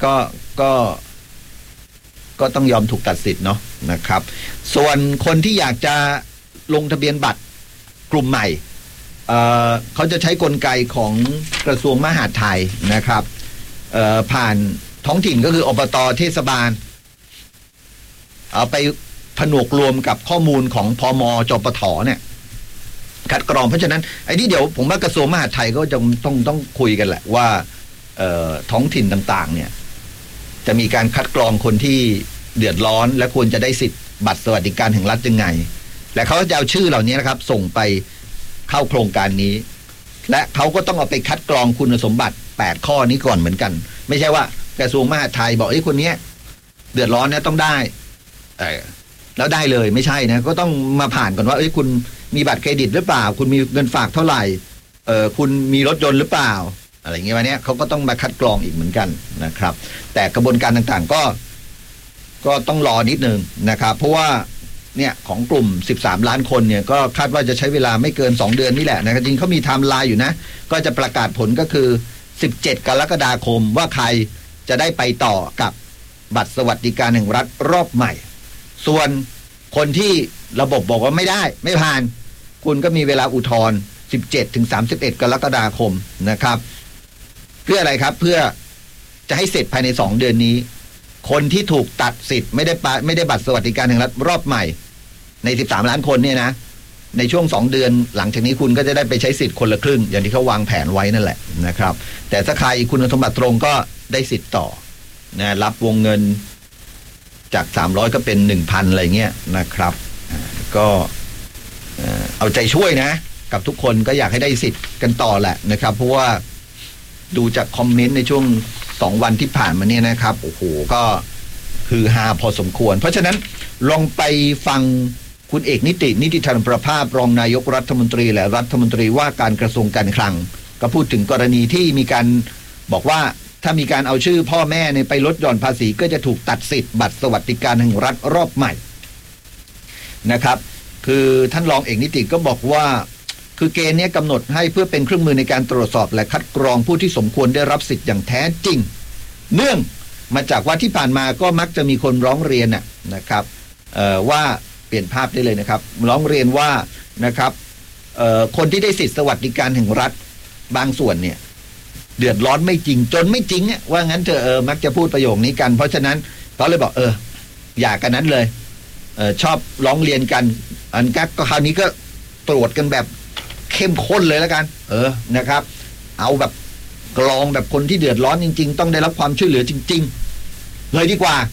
ก็ต้องยอมถูกตัดสิทธิ์เนาะนะครับส่วนคนที่อยากจะลงทะเบียนบัตรกลุ่มใหม่เขาจะใช้กลไกของกระทรวงมหาดไทยนะครับผ่านท้องถิ่นก็คืออบต.เทศบาลเอาไปผนวกรวมกับข้อมูลของพม.จปท.เนี่ยคัดกรองเพราะฉะนั้นไอ้นี่เดี๋ยวผมว่ากระทรวงมหาดไทยก็จะต้องคุยกันแหละว่าท้องถิ่นต่างๆเนี่ยจะมีการคัดกรองคนที่เดือดร้อนและควรจะได้สิทธิ์บัตรสวัสดิการแห่งรัฐยังไงและเขาจะเอาชื่อเหล่านี้นะครับส่งไปเข้าโครงการนี้และเขาก็ต้องเอาไปคัดกรองคุณสมบัติ8 ข้อนี้ก่อนเหมือนกันไม่ใช่ว่ากระทรวงมหาดไทยบอกไอ้คนนี้เดือดร้อนเนี่ยต้องได้แล้วได้เลยไม่ใช่นะก็ต้องมาผ่านก่อนว่าคุณมีบัตรเครดิตหรือเปล่าคุณมีเงินฝากเท่าไหร่คุณมีรถยนต์หรือเปล่าอะไรอย่างเงี้ยวันนี้เขาก็ต้องมาคัดกรองอีกเหมือนกันนะครับแต่กระบวนการต่างๆก็ต้องรอนิดนึงนะครับเพราะว่าเนี่ยของกลุ่ม13ล้านคนเนี่ยก็คาดว่าจะใช้เวลาไม่เกิน2 เดือนนี่แหละนะครับจริงเขามีไทม์ไลน์อยู่นะก็จะประกาศผลก็คือ17 กรกฎาคมว่าใครจะได้ไปต่อกับบัตรสวัสดิการแห่งรัฐรอบใหม่ส่วนคนที่ระบบบอกว่าไม่ได้ไม่ผ่านคุณก็มีเวลาอุทธรณ์17 ถึง 31 กรกฎาคมนะครับเพื่ออะไรครับเพื่อจะให้เสร็จภายใน2 เดือนนี้คนที่ถูกตัดสิทธิ์ไม่ได้บัตรสวัสดิการแห่งรัฐรอบใหม่ใน13 ล้านคนเนี่ยนะในช่วง2 เดือนหลังจากนี้คุณก็จะได้ไปใช้สิทธิ์คนละครึ่งอย่างที่เขาวางแผนไว้นั่นแหละนะครับแต่ถ้าใครคุณสมบัติตรงก็ได้สิทธิ์ต่อนะรับวงเงินจาก300ก็เป็น 1,000 อะไรเงี้ยนะครับก็เอาใจช่วยนะกับทุกคนก็อยากให้ได้สิทธิ์กันต่อแหละนะครับเพราะว่าดูจากคอมเมนต์ในช่วง2 วันที่ผ่านมาเนี่ยนะครับโอ้โหก็ฮือฮาพอสมควรเพราะฉะนั้นลองไปฟังคุณเอกนิติธรรมประภาสรองนายกรัฐมนตรีและรัฐมนตรีว่าการกระทรวงการคลังก็พูดถึงกรณีที่มีการบอกว่าถ้ามีการเอาชื่อพ่อแม่ไปลดหย่อนภาษีก็จะถูกตัดสิทธิ์บัตรสวัสดิการแห่งรัฐรอบใหม่นะครับคือท่านรองเอกนิติก็บอกว่าคือเกณฑ์นี้กำหนดให้เพื่อเป็นเครื่องมือในการตรวจสอบและคัดกรองผู้ที่สมควรได้รับสิทธิ์อย่างแท้จริงเนื่องมาจากว่าที่ผ่านมาก็มักจะมีคนร้องเรียนนะครับว่าเปลี่ยนภาพได้เลยนะครับร้องเรียนว่านะครับคนที่ได้สิทธิสวัสดิการแห่งรัฐบางส่วนเนี่ยเดือดร้อนไม่จริงจนไม่จริงว่างั้นเธอมักจะพูดประโยคนี้กันเพราะฉะนั้นเขาเลยบอกอย่ากันนั้นเลยชอบร้องเรียนกันอันก็คราวนี้ก็ตรวจกันแบบเข้มข้นเลยแล้วกันนะครับเอาแบบกรองแบบคนที่เดือดร้อนจริงๆต้องได้รับความช่วยเหลือจริงๆเลยดีกว่า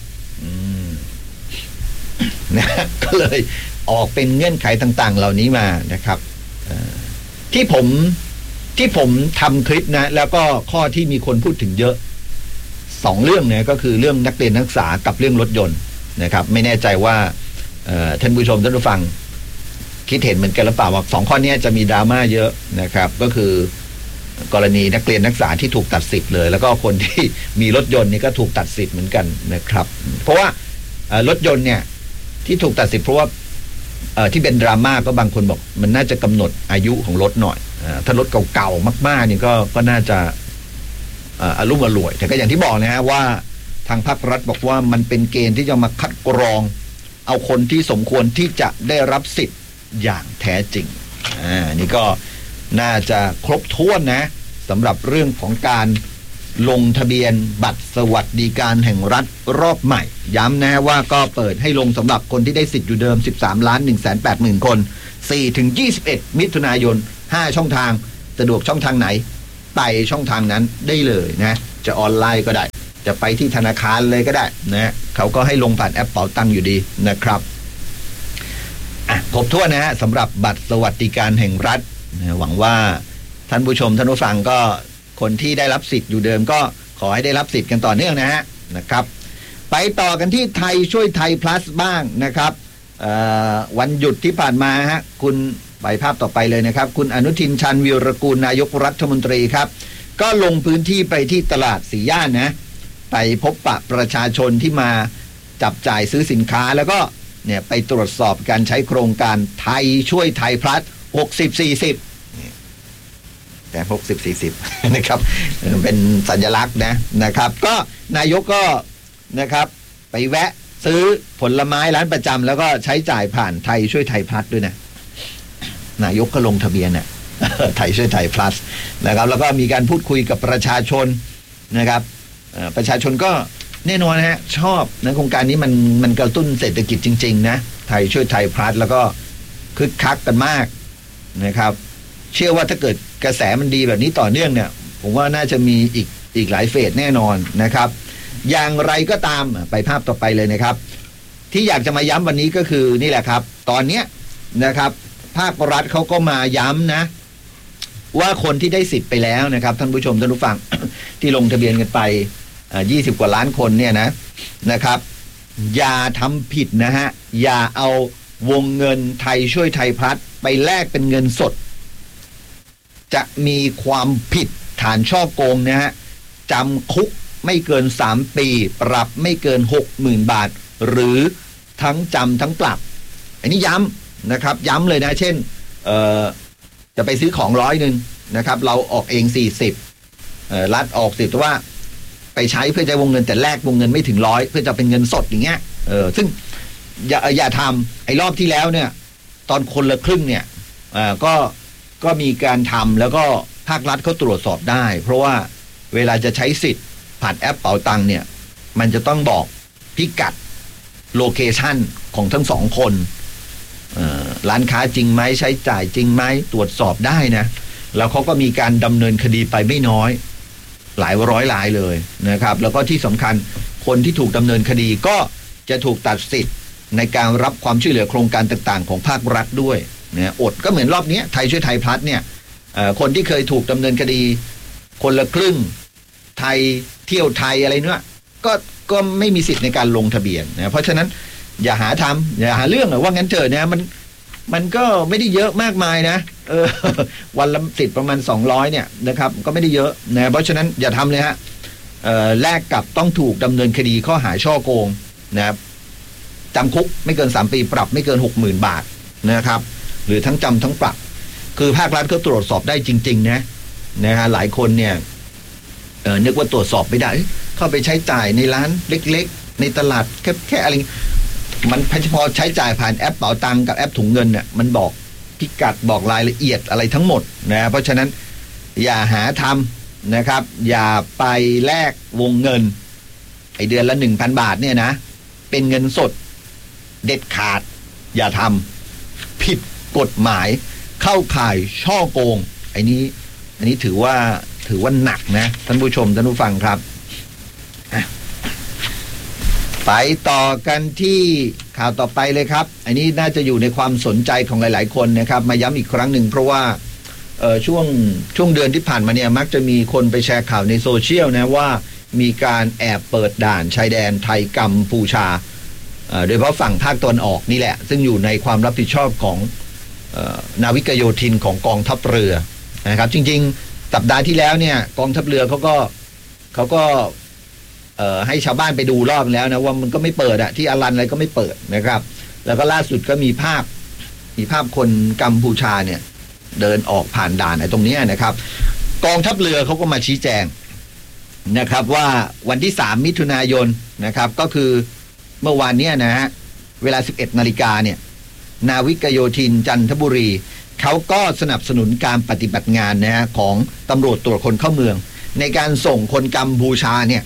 นะก็เลยออกเป็นเงื่อนไขต่างๆเหล่านี้มานะครับที่ผมทำคลิปนะแล้วก็ข้อที่มีคนพูดถึงเยอะ2 เรื่องเนี่ยก็คือเรื่องนักเรียนนักศึกษากับเรื่องรถยนต์นะครับไม่แน่ใจว่าท่านผู้ชมท่านผู้ฟังคิดเห็นเหมือนกันหรือเปล่าว่า2 ข้อนี้จะมีดราม่าเยอะนะครับก็คือกรณีนักเรียนนักศึกษาที่ถูกตัดสิทธิ์เลยแล้วก็คนที่มีรถยนต์นี่ก็ถูกตัดสิทธิ์เหมือนกันนะครับเพราะว่ารถยนต์เนี่ยที่ถูกตัดสิทธิ์เพราะว่าที่เป็นดราม่าก็บางคนบอกมันน่าจะกำหนดอายุของรถหน่อยถ้ารถเก่าๆมากๆนี่ก็น่าจะอรุ่มอร่วยแต่ก็อย่างที่บอกนะฮะว่าทางภาครัฐบอกว่ามันเป็นเกณฑ์ที่จะมาคัดกรองเอาคนที่สมควรที่จะได้รับสิทธิ์อย่างแท้จริงนี่ก็น่าจะครบถ้วนนะสำหรับเรื่องของการลงทะเบียนบัตรสวัสดิการแห่งรัฐรอบใหม่ย้ำนะว่าก็เปิดให้ลงสำหรับคนที่ได้สิทธิ์อยู่เดิม 13,180,000 คน4-21 มิถุนายน5 ช่องทางสะดวกช่องทางไหนไปช่องทางนั้นได้เลยนะจะออนไลน์ก็ได้จะไปที่ธนาคารเลยก็ได้นะเขาก็ให้ลงผ่านแอปเป๋าตังค์อยู่ดีนะครับครบถ้วนนะฮะสำหรับบัตรสวัสดิการแห่งรัฐหวังว่าท่านผู้ชมท่านผู้ฟังก็คนที่ได้รับสิทธิ์อยู่เดิมก็ขอให้ได้รับสิทธิ์กันต่อเนื่องนะครับไปต่อกันที่ไทยช่วยไทย plus บ้างนะครับวันหยุดที่ผ่านมาคุณไปภาพต่อไปเลยนะครับคุณอนุทินชาญวีรกูลนายกรัฐมนตรีครับก็ลงพื้นที่ไปที่ตลาดสีย่านนะไปพบปะประชาชนที่มาจับจ่ายซื้อสินค้าแล้วก็เนี่ยไปตรวจสอบการใช้โครงการไทยช่วยไทย plus 60-40แต่60-40นะครับเป็นสัญลักษณ์นะครับก็นายกก็นะครับไปแวะซื้อผลไม้ร้านประจำแล้วก็ใช้จ่ายผ่านไทยช่วยไทย plus ด้วยนะนายกก็ลงทะเบียนไทยช่วยไทย plus นะครับแล้วก็มีการพูดคุยกับประชาชนนะครับประชาชนก็แน่นอนชอบนะโครงการนี้มันกระตุ้นเศรษฐกิจจริงๆนะไทยช่วยไทย plus แล้วก็คึกคักกันมากนะครับเชื่อว่าถ้าเกิดกระแสมันดีแบบนี้ต่อเนื่องเนี่ยผมว่าน่าจะมีอีกหลายเฟสแน่นอนนะครับอย่างไรก็ตามไปภาพต่อไปเลยนะครับที่อยากจะมาย้ำวันนี้ก็คือนี่แหละครับตอนนี้นะครับภาครัฐเขาก็มาย้ำนะว่าคนที่ได้สิทธิ์ไปแล้วนะครับท่านผู้ชมท่านผู้ฟัง ที่ลงทะเบียนกันไป20 กว่าล้านคนเนี่ยนะครับอย่าทำผิดนะฮะอย่าเอาวงเงินไทยช่วยไทย plus ไปแลกเป็นเงินสดจะมีความผิดฐานฉ้อโกงนะฮะจำคุกไม่เกิน3 ปีปรับไม่เกิน 60,000 บาทหรือทั้งจำทั้งปรับอันนี้ย้ำนะครับย้ำเลยนะเช่นจะไปซื้อของ100นะครับเราออกเอง40รัฐออก10แต่ว่าไปใช้เพื่อจะวงเงินแต่แลกวงเงินไม่ถึง100เพื่อจะเป็นเงินสดอย่างเงี้ยซึ่งอย่าทำไอ้รอบที่แล้วเนี่ยตอนคนละครึ่งเนี่ยก็มีการทำแล้วก็ภาครัฐเขาตรวจสอบได้เพราะว่าเวลาจะใช้สิทธิ์ผ่านแอปเป๋าตังเนี่ยมันจะต้องบอกพิกัดโลเคชั่นของทั้งสองคนร้านค้าจริงไหมใช้จ่ายจริงไหมตรวจสอบได้นะแล้วเขาก็มีการดำเนินคดีไปไม่น้อยหลายร้อยรายเลยนะครับแล้วก็ที่สำคัญคนที่ถูกดำเนินคดีก็จะถูกตัดสิทธิ์ในการรับความช่วยเหลือโครงการต่างๆของภาครัฐด้วยนะอดก็เหมือนรอบนี้ไทยช่วยไทยพลัสเนี่ยคนที่เคยถูกดำเนินคดีคนละครึ่งไทยเที่ยวไทยอะไรเนี่ยก็ไม่มีสิทธิ์ในการลงทะเบียนนะเพราะฉะนั้นอย่าหาทำอย่าหาเรื่องว่างั้นเถอะนะมันก็ไม่ได้เยอะมากมายนะวันละสิทธิ์ประมาณ200เนี่ยนะครับก็ไม่ได้เยอะนะเพราะฉะนั้นอย่าทำเลยฮะแลกกับต้องถูกดำเนินคดีข้อหาช่อโกงนะครับจำคุกไม่เกิน3 ปีปรับไม่เกิน 60,000 บาทนะครับหรือทั้งจำทั้งปรับคือภาครัฐก็ตรวจสอบได้จริงๆนะฮะหลายคนเนี่ยนึกว่าตรวจสอบไม่ได้เข้าไปใช้จ่ายในร้านเล็กๆในตลาดแค่อะไรมันพอใช้จ่ายผ่านแอปเป๋าตังกับแอปถุงเงินเนี่ยมันบอกพิกัดบอกรายละเอียดอะไรทั้งหมดนะเพราะฉะนั้นอย่าหาทำนะครับอย่าไปแลกวงเงินไอเดือนละ 1,000 บาทเนี่ยนะเป็นเงินสดเด็ดขาดอย่าทำผิดกฎหมายเข้าข่ายช่อโกงอันนี้ถือว่าหนักนะท่านผู้ชมท่านผู้ฟังครับไปต่อกันที่ข่าวต่อไปเลยครับอันนี้น่าจะอยู่ในความสนใจของหลายๆคนนะครับมาย้ำอีกครั้งหนึ่งเพราะว่าช่วงเดือนที่ผ่านมาเนี่ยมักจะมีคนไปแชร์ข่าวในโซเชียลนะว่ามีการแอบเปิดด่านชายแดนไทยกัมพูชาโดยเฉพาะฝั่งภาคตะวันออกนี่แหละซึ่งอยู่ในความรับผิดชอบของนาวิกโยธินของกองทัพเรือนะครับจริงๆสัปดาห์ที่แล้วเนี่ยกองทัพเรือเขาก็ให้ชาวบ้านไปดูรอบแล้วนะว่ามันก็ไม่เปิดอะที่อารันอะไรก็ไม่เปิดนะครับแล้วก็ล่าสุดก็มีภาพคนกัมพูชาเนี่ยเดินออกผ่านด่านไอ้ตรงนี้นะครับกองทัพเรือเขาก็มาชี้แจงนะครับว่าวันที่3 มิถุนายนนะครับก็คือเมื่อวานเนี้ยนะฮะเวลา 11 นาฬิกาเนี่ยนาวิกโยธินจันทบุรีเขาก็สนับสนุนการปฏิบัติงานนะฮะของตำรวจตรวจคนเข้าเมืองในการส่งคนกัมพูชาเนี่ย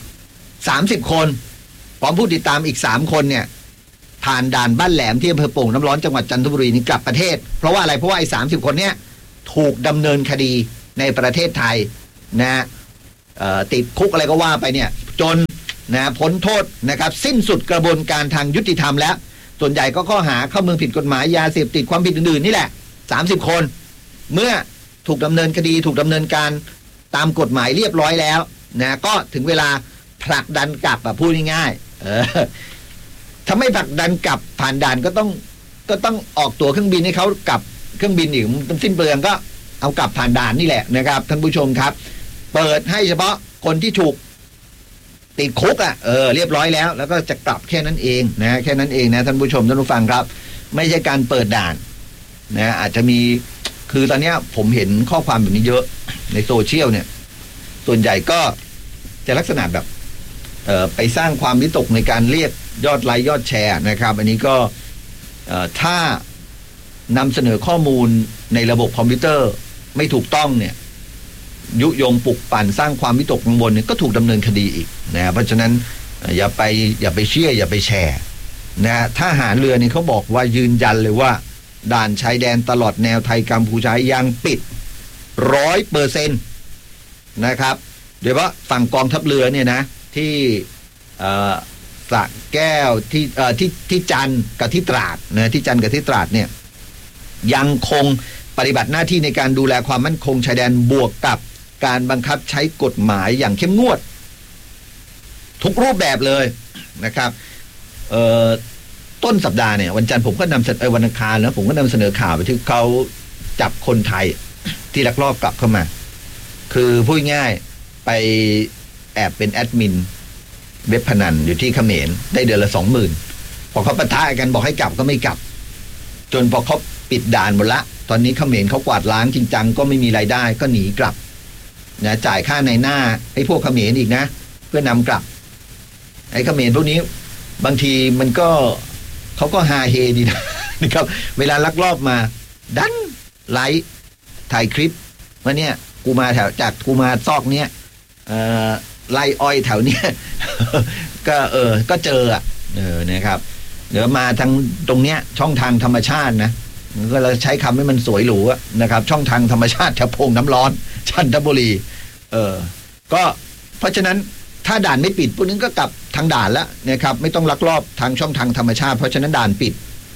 30 คนพร้อมผู้ติดตามอีก3 คนเนี่ยผ่านด่านบ้านแหลมที่อำเภอโป่งน้ำร้อนจังหวัดจันทบุรีนี่กลับประเทศเพราะว่าอะไรเพราะว่าไอ้30 คนเนี่ยถูกดำเนินคดีในประเทศไทยนะติดคุกอะไรก็ว่าไปเนี่ยจนนะพ้นโทษนะครับสิ้นสุดกระบวนการทางยุติธรรมแล้วส่วนใหญ่ก็ข้อหาเข้าเมืองผิดกฎหมายยาเสพติดความผิดอื่นๆนี่แหละ30 คนเมื่อถูกดำเนินคดีถูกดำเนินการตามกฎหมายเรียบร้อยแล้วนะก็ถึงเวลาผลักดันกลับพูดง่ายๆถ้าไม่ผลักดันกลับผ่านด่านก็ต้องออกตั๋วเครื่องบินให้เขากลับเครื่องบินอีกมันสิ้นเปลืองก็เอากลับผ่านด่านนี่แหละนะครับท่านผู้ชมครับเปิดให้เฉพาะคนที่ถูกติดคุกเรียบร้อยแล้วก็จะกลับแค่นั้นเองนะแค่นั้นเองนะท่านผู้ชมท่านผู้ฟังครับไม่ใช่การเปิดด่านนะอาจจะมีคือตอนนี้ผมเห็นข้อความแบบนี้เยอะในโซเชียลเนี่ยส่วนใหญ่ก็จะลักษณะแบบไปสร้างความวิตกในการเรียกยอดไลค์ยอดแชร์นะครับอันนี้ก็ถ้านำเสนอข้อมูลในระบบคอมพิวเตอร์ไม่ถูกต้องเนี่ยยุยงปลุกปั่นสร้างความวิตกกังวลเนี่ยก็ถูกดำเนินคดีอีกนะเพราะฉะนั้นอย่าไปเชื่ออย่าไปแชร์นะทหารเรือนี่เขาบอกว่ายืนยันเลยว่าด่านชายแดนตลอดแนวไทยกัมพูชายังปิด 100% นะครับโดยเฉพาะฝั่งกองทัพเรือเนี่ยนะที่สระแก้วที่จันทร์กับที่ตราดนะที่จันทร์กับที่ตราดเนี่ยยังคงปฏิบัติหน้าที่ในการดูแลความมั่นคงชายแดนบวกกับการบังคับใช้กฎหมายอย่างเข้มงวดทุกรูปแบบเลยนะครับต้นสัปดาห์เนี่ยวันจันทร์ผมก็นำเสนอวันอังคารแล้วผมก็นำเสนอข่าวไปที่เขาจับคนไทยที่ลักลอบกลับเข้ามาคือพูดง่ายไปแอบเป็นแอดมินเว็บพนันอยู่ที่เขมรได้เดือนละ 20,000 พอเขาปะทะกันบอกให้กลับก็ไม่กลับจนพอเขาปิดด่านหมดละตอนนี้เขมรเขากวาดล้างจริงจังก็ไม่มีรายได้ก็หนีกลับนะจ่ายค่าในหน้าไอ้พวกเขมรอีกนะเพื่อนำกลับไอ้เขมรพวกนี้บางทีมันก็เขาก็ฮาเฮดีนะครับเวลาลักลอบมาดันไลฟ์ถ่ายคลิปว่าเนี่ยกูมาแถวจากกูมาซอกเนี้ยไล่อ้อยแถวเนี้ย ก็ก็เจอนะครับเดี๋ยวมาทางตรงเนี้ยช่องทางธรรมชาตินะก็เราใช้คำให้มันสวยหรูนะครับช่องทางธรรมชาติแถวโพงน้ำร้อนชันทบุรีก็เพราะฉะนั้นถ้าด่านไม่ปิดพวกนี้ก็กลับทางด่านแล้วนะครับไม่ต้องลักลอบทางช่องทางธรรมชาติเพราะฉะนั้นด่านปิด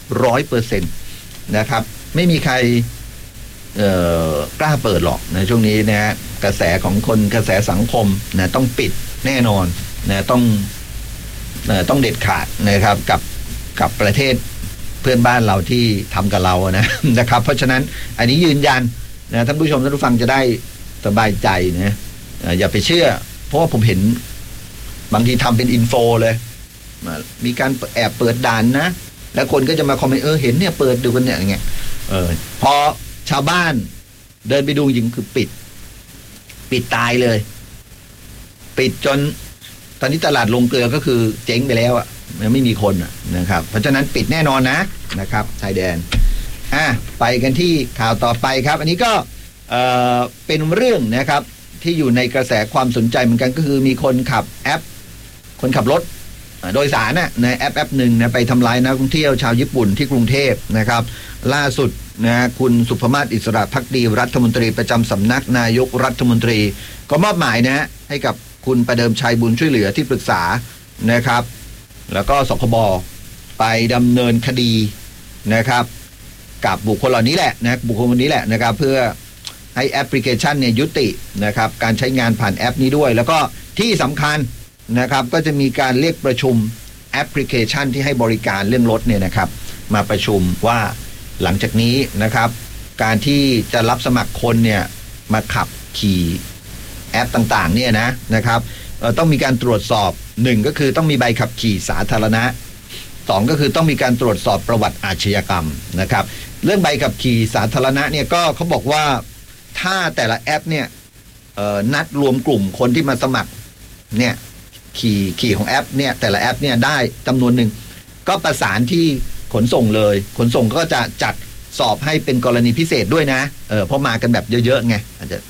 100% นะครับไม่มีใครกล้าเปิดหรอกในช่วงนี้นะกระแสของคนกระแสสังคมนะต้องปิดแน่นอนนะต้องเด็ดขาดนะครับกับประเทศเพื่อนบ้านเราที่ทำกับเรานะครับเพราะฉะนั้นอันนี้ยืนยันนะท่านผู้ชมท่านผู้ฟังจะได้สบายใจนะอย่าไปเชื่อเพราะว่าผมเห็นบางทีทำเป็นอินโฟเลยมีการแอบเปิดด่านนะแล้วคนก็จะมาคอมเมนต์เห็นเนี่ยเปิดดูกันเนี่ยอย่างเงี้ยพอชาวบ้านเดินไปดูจริงคือปิดตายเลยปิดจนตอนนี้ตลาดลงเกลือก็คือเจ๊งไปแล้วไม่มีคนนะครับเพราะฉะนั้นปิดแน่นอนนะครับชายแดนไปกันที่ข่าวต่อไปครับอันนี้ก็เป็นเรื่องนะครับที่อยู่ในกระแสความสนใจเหมือนกันก็คือมีคนขับรถโดยสารในแอปหนึ่งนะไปทำลายนักท่องเที่ยวชาวญี่ปุ่นที่กรุงเทพนะครับล่าสุดนะคุณสุภมาศอิสระภักดีรัฐมนตรีประจำสำนักนายกรัฐมนตรีก็มอบหมายนะให้กับคุณประเดิมชัยบุญช่วยเหลือที่ปรึกษานะครับแล้วก็สคบไปดำเนินคดีนะครับกับบุคคลเหล่านี้แหละนะบุคคลคนนี้แหละนะครับเพื่อให้แอปพลิเคชันเนี่ยยุตินะครับการใช้งานผ่านแอปนี้ด้วยแล้วก็ที่สำคัญนะครับก็จะมีการเรียกประชุมแอปพลิเคชันที่ให้บริการเรื่องรถเนี่ยนะครับมาประชุมว่าหลังจากนี้นะครับการที่จะรับสมัครคนเนี่ยมาขับขี่แอปต่างๆเนี่ยนะครับต้องมีการตรวจสอบ1ก็คือต้องมีใบขับขี่สาธารณะ2ก็คือต้องมีการตรวจสอบประวัติอาชญากรรมนะครับเรื่องใบขับขี่สาธารณะเนี่ยก็เขาบอกว่าถ้าแต่ละแอปเนี่ยนัดรวมกลุ่มคนที่มาสมัครเนี่ยขี่ของแอปเนี่ยแต่ละแอปเนี่ยได้จำนวนหนึ่งก็ประสานที่ขนส่งเลยขนส่งก็จะจัดสอบให้เป็นกรณีพิเศษด้วยนะเพราะมากันแบบเยอะๆไงอาจจะ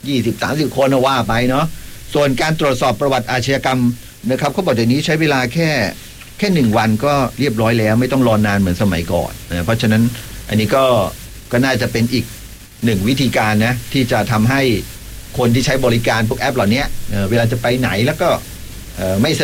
20-30 คนว่าไปเนาะส่วนการตรวจสอบประวัติอาชญากรรมนะครับเขาบอกเดี๋ยวนี้ใช้เวลาแค่1 วันก็เรียบร้อยแล้วไม่ต้องรอนานเหมือนสมัยก่อนเพราะฉะนั้นอันนี้ก็น่าจะเป็นอีก1วิธีการนะที่จะทำให้คนที่ใช้บริการพวกแอปเหล่านี้เวลาจะไปไหนแล้วก็ไม่สะ